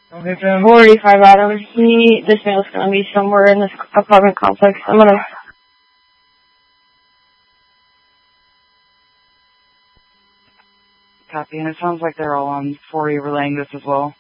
Okay, Jim. 45 Adams. This male's going to be somewhere in this apartment complex. I'm going to... Copy, and it sounds like they're all on 40 relaying this as well.